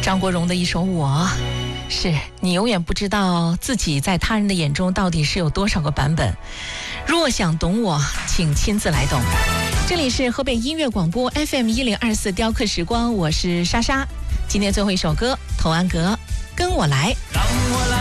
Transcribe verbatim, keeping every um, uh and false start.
张国荣的一首《我》，是你永远不知道自己在他人的眼中到底是有多少个版本。若想懂我，请亲自来懂。这里是河北音乐广播 F M 一零二四雕刻时光，我是莎莎。今天最后一首歌，童安格，跟我来。让我来